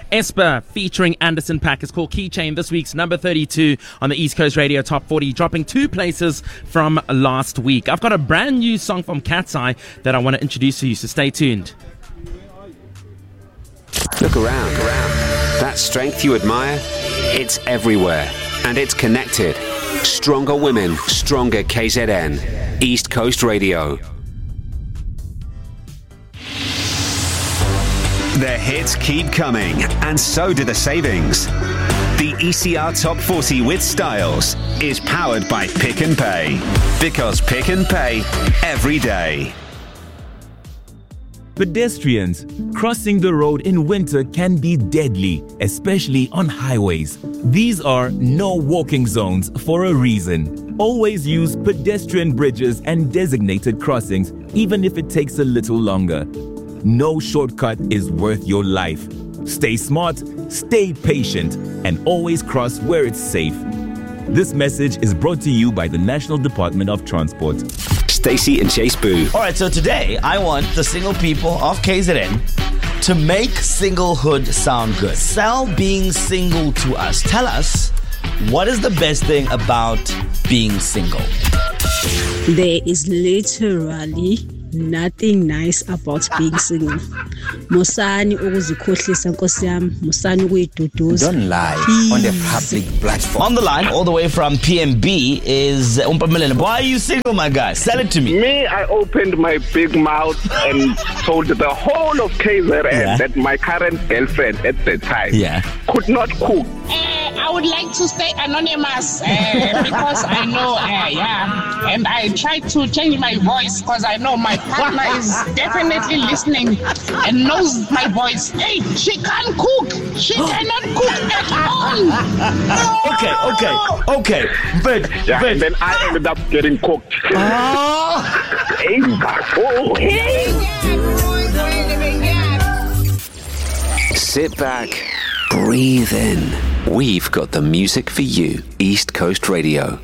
Esper featuring Anderson .Paak is called Keychain, this week's number 32 on the East Coast Radio Top 40, dropping 2 places from last week. I've got a brand new song from Cat's Eye that I want to introduce to you, so stay tuned. Look around. That strength you admire, it's everywhere, and it's connected. Stronger women, stronger KZN. East Coast Radio. The hits keep coming, and so do the savings. The ECR Top 40 with Styles is powered by Pick n Pay. Because Pick n Pay every day. Pedestrians, crossing the road in winter can be deadly, especially on highways. These are no walking zones for a reason. Always use pedestrian bridges and designated crossings, even if it takes a little longer. No shortcut is worth your life. Stay smart, stay patient, and always cross where it's safe. This message is brought to you by the National Department of Transport. Stacey and Chase Boo. All right, so today I want the single people of KZN to make singlehood sound good. Sell being single to us. Tell us, what is the best thing about being single? There is literally nothing nice about being single. Musani ukuzikhohlisa nkosi yami, musani ukuyiduduza. Don't lie on the public platform. On the line, all the way from PMB, is Umpamelele. Why are you single, my guy? Sell it to me. Me, I opened my big mouth and told the whole of KZN that my current girlfriend at the time could not cook. I would like to stay anonymous because I know, and I try to change my voice because I know my partner is definitely listening and knows my voice. Hey, she can't cook. She cannot cook at all. Okay. But and then I ended up getting cooked. Sit back, breathe in. We've got the music for you. East Coast Radio.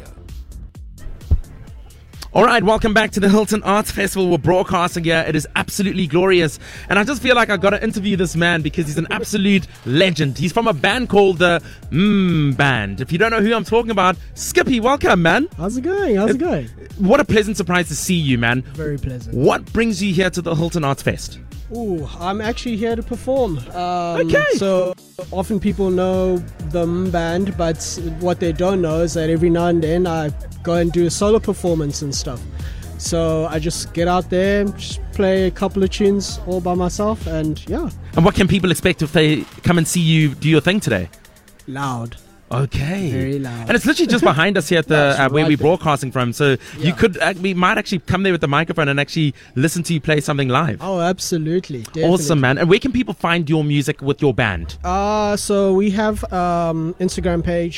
All right, welcome back to the Hilton Arts Festival. We're broadcasting here. It is absolutely glorious. And I just feel like I've got to interview this man because he's an absolute legend. He's from a band called the Band. If you don't know who I'm talking about, Skippy, welcome, man. How's it going? What a pleasant surprise to see you, man. Very pleasant. What brings you here to the Hilton Arts Fest? Ooh, I'm actually here to perform. Okay. So often people know the Band, but what they don't know is that every now and then I go and do a solo performance and stuff. So I just get out there, just play a couple of tunes all by myself, and yeah. And what can people expect if they come and see you do your thing today? Loud. Okay. Very loud. And it's literally just behind us here at the where we're broadcasting from. So Yeah. you could, we might actually come there with the microphone and actually listen to you play something live. Oh, absolutely. Definitely. Awesome, man. And where can people find your music with your band? So we have Instagram page,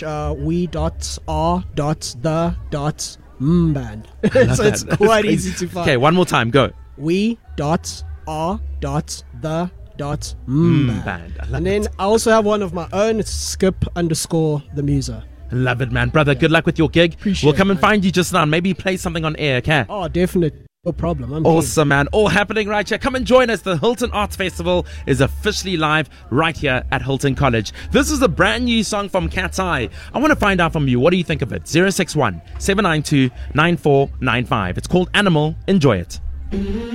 we.r.the.mband. So it's quite easy to find. Okay, one more time, go. we.r.the.mband. Band. I love And then I also have one of my own. It's skip_the muser. Love it, man. Brother, good luck with your gig. Appreciate We'll come it, and find you just now. Maybe play something on air, okay? Oh, definitely. No problem. I'm Awesome, man. All happening right here. Come and join us. The Hilton Arts Festival is officially live right here at Hilton College. This is a brand new song from Cat's Eye. I want to find out from you. What do you think of it? 061 792 9495. It's called Animal. Enjoy it.